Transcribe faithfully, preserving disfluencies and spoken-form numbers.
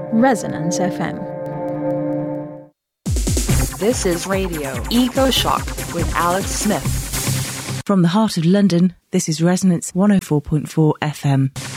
Resonance F M. This is Radio Eco Shock with Alex Smith. From the heart of London, this is Resonance one oh four point four F M.